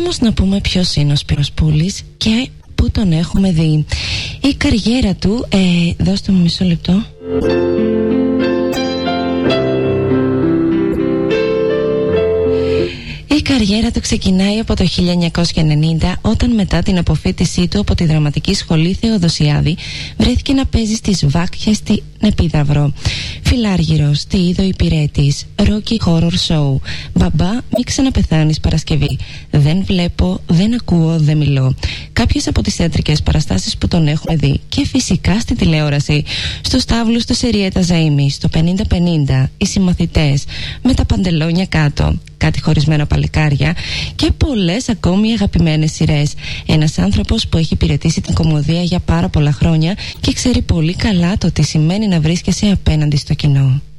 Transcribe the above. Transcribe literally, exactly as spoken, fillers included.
όμως να πούμε ποιος είναι ο Σπύρος Πούλης και πού τον έχουμε δει. Η καριέρα του, ε, δώστε μου μισό λεπτό. Η καριέρα του ξεκινάει από το χίλια εννιακόσια ενενήντα, όταν μετά την αποφοίτησή του από τη Δραματική Σχολή Θεοδοσιάδη βρέθηκε να παίζει στις Βάκχες στην Επίδαυρο. Φιλάργυρος, τι είδο υπηρέτης, Rocky Horror Show, Μπαμπά μη ξαναπεθάνεις Παρασκευή, Δεν βλέπω, δεν ακούω, δεν μιλώ. Κάποιες από τις θεατρικές παραστάσεις που τον έχουμε δει, και φυσικά στη τηλεόραση, στο Στάβλου, στο Σεριέτα Ζαΐμι, στο πενήντα πενήντα, Οι Συμμαθητές, Με τα παντελόνια κάτω, Κάτι χωρισμένα παλικάρια και πολλές ακόμη αγαπημένες σειρές. Ένας άνθρωπος που έχει υπηρετήσει την κωμωδία για πάρα πολλά χρόνια και ξέρει πολύ καλά το τι σημαίνει να βρίσκεσαι απέναντι στο κοινό.